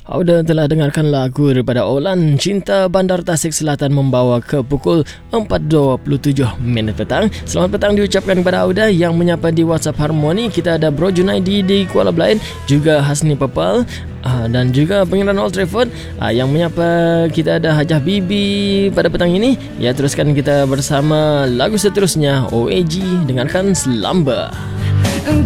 Auda telah dengarkan lagu daripada Olan, Cinta Bandar Tasik Selatan membawa ke pukul 4.27 minit petang. Selamat petang diucapkan kepada Auda yang menyapa di WhatsApp Harmoni. Kita ada Bro Junaidi di Kuala Belait, juga Hasni Pepal, dan juga Pengiran Old Trafford yang menyapa. Kita ada Hajah Bibi pada petang ini. Ya, teruskan kita bersama lagu seterusnya OAG, dengarkan Slumber.